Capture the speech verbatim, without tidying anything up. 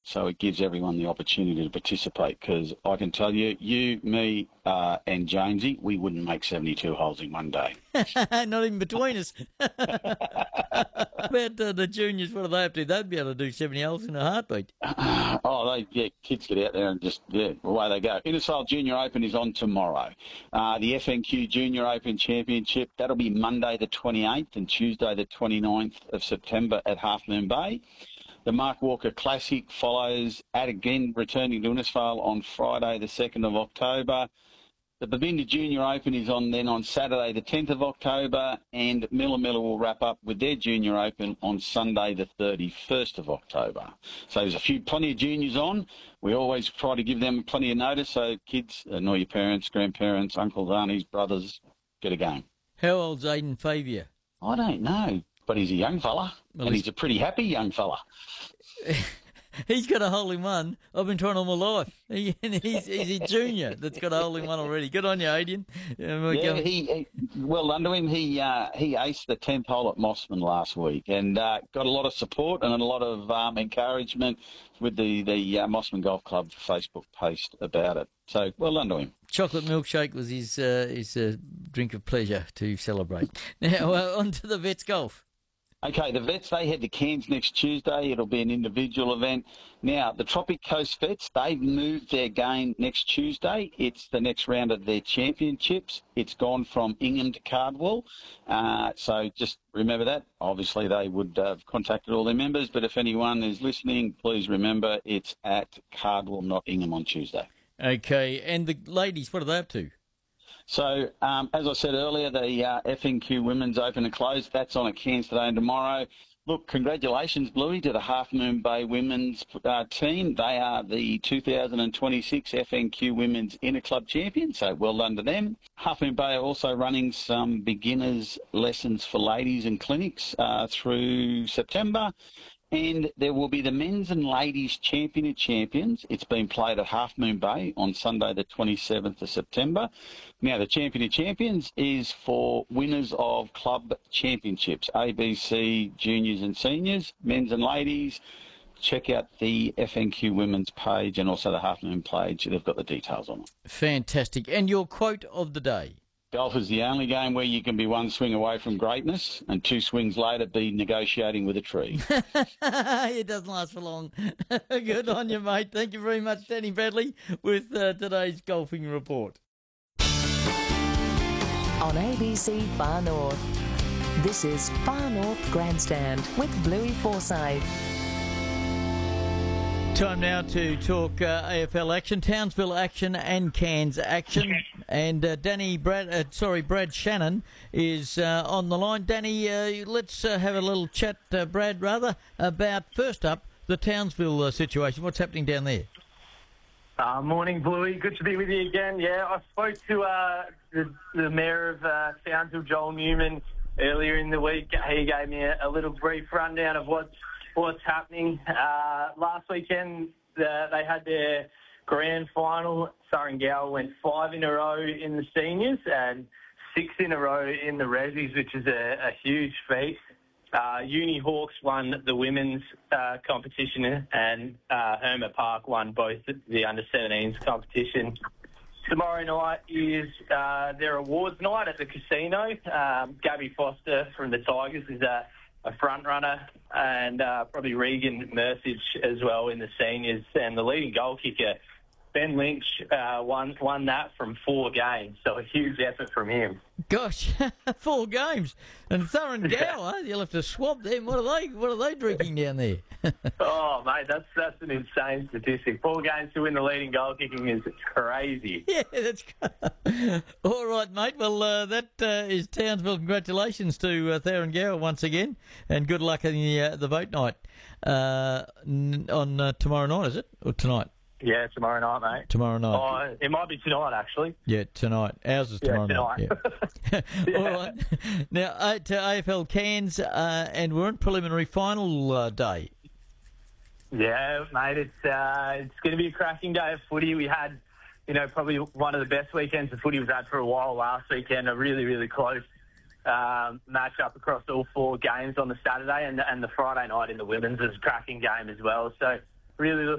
so it gives everyone the opportunity to participate. Because I can tell you, you, me, uh, and Jonesy, we wouldn't make seventy-two holes in one day. Not even between us. About uh, the juniors, what do they have to do? They'd be able to do seventy holes in a heartbeat. Oh, they yeah, kids get out there and just, yeah, away they go. Innisfail Junior Open is on tomorrow. Uh, the F N Q Junior Open Championship, that'll be Monday the twenty-eighth and Tuesday the twenty-ninth of September at Half Moon Bay. The Mark Walker Classic follows at again, returning to Innisfail on Friday the second of October. The Babinda Junior Open is on then on Saturday the tenth of October, and Miller Miller will wrap up with their Junior Open on Sunday the thirty-first of October. So there's a few, plenty of juniors on. We always try to give them plenty of notice, so kids, annoy your parents, grandparents, uncles, aunties, brothers, get a game. How old's Aidan Favier? I don't know, but he's a young fella, Well, and he's- he's a pretty happy young fella. He's got a hole in one. I've been trying all my life. He, he's, he's a junior that's got a hole in one already. Good on you, Aidan. Um, Yeah, go- he, he well done to him. He uh, he aced the tenth hole at Mossman last week and uh, got a lot of support and a lot of um, encouragement with the the uh, Mossman Golf Club Facebook post about it. So well done to him. Chocolate milkshake was his uh, his uh, drink of pleasure to celebrate. Now uh, on to the Vets Golf. Okay, the Vets, they head to Cairns next Tuesday. It'll be an individual event. Now, the Tropic Coast Vets, they've moved their game next Tuesday. It's the next round of their championships. It's gone from Ingham to Cardwell. Uh, so just remember that. Obviously, they would have contacted all their members, but if anyone is listening, please remember it's at Cardwell, not Ingham on Tuesday. Okay, and the ladies, what are they up to? So, um, as I said earlier, the uh, F N Q Women's Open and Closed, that's on at Cairns today and tomorrow. Look, congratulations, Bluey, to the Half Moon Bay women's uh, team. They are the two thousand twenty-six F N Q Women's Inter Club champions, so well done to them. Half Moon Bay are also running some beginners lessons for ladies and clinics uh, through September. And there will be the men's and ladies champion of champions. It's been played at Half Moon Bay on Sunday the twenty-seventh of September. Now, the champion of champions is for winners of club championships, A B C, juniors and seniors, men's and ladies. Check out the F N Q Women's page and also the Half Moon page. They've got the details on it. Fantastic. And your quote of the day? Golf is the only game where you can be one swing away from greatness and two swings later be negotiating with a tree. It doesn't last for long. Good on you, mate. Thank you very much, Danny Bradley, with uh, today's golfing report. On A B C Far North, this is Far North Grandstand with Bluey Forsyth. Time now to talk uh, A F L action, Townsville action and Cairns action. And uh, Danny Brad, uh, sorry, Brad Shannon is uh, on the line. Danny, uh, let's uh, have a little chat, uh, Brad, rather, about, first up, the Townsville uh, situation. What's happening down there? Uh, morning, Bluey. Good to be with you again. Yeah, I spoke to uh, the, the Mayor of uh, Townsville, Joel Newman, earlier in the week. He gave me a, a little brief rundown of what's, what's happening. Uh, last weekend, uh, they had their grand final. Surrey Gower went five in a row in the seniors and six in a row in the resis, which is a, a huge feat. Uh, Uni Hawks won the women's uh, competition and uh, Herma Park won both the under seventeens competition. Tomorrow night is uh, their awards night at the casino. Um, Gabby Foster from the Tigers is a, a front runner, and uh, probably Regan Mersage as well in the seniors. And the leading goal kicker, Ben Lynch, uh, won won that from four games, so a huge effort from him. Gosh, four games. And Thurron Gower, you'll have to swab them. What are they What are they drinking down there? Oh, mate, that's that's an insane statistic. Four games to win the leading goal kicking is crazy. Yeah, that's all right, mate. Well, uh, that uh, is Townsville. Congratulations to uh, Thurron Gower once again, and good luck in the uh, the vote night uh, on uh, tomorrow night. Is it or tonight? Yeah, tomorrow night, mate. Tomorrow night. Oh, it might be tonight, actually. Yeah, tonight. Ours is tomorrow yeah, night. Yeah. Yeah. All right. Now, uh, to A F L Cairns, uh, and we're on preliminary final uh, day. Yeah, mate, it's uh, it's going to be a cracking day of footy. We had, you know, probably one of the best weekends of footy we've had for a while last weekend. A really, really close um, match up across all four games on the Saturday, and and the Friday night in the women's is a cracking game as well. So really looking